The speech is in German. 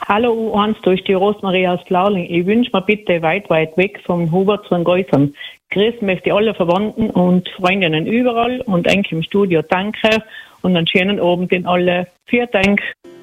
Hallo U1, da ist die Rosmarie aus Glauling. Ich wünsche mir bitte weit weg vom Hubert zu den Geusern. Grüß möchte alle Verwandten und Freundinnen überall und eigentlich im Studio danke und einen schönen Abend in alle. Vielen Dank.